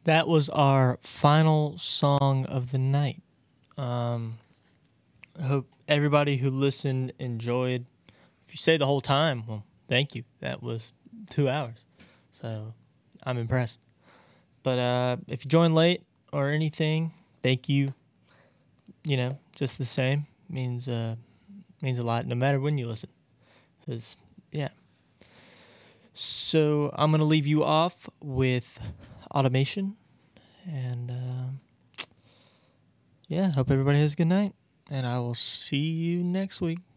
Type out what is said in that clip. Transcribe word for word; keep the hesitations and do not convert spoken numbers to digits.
That was our final song of the night. Um, I hope everybody who listened enjoyed. If you stayed the whole time, well, thank you. That was two hours. So I'm impressed. But uh, if you joined late or anything, thank you. You know, just the same means uh, means a lot, no matter when you listen. Cause yeah. So I'm gonna leave you off with automation, and uh, yeah, hope everybody has a good night, and I will see you next week.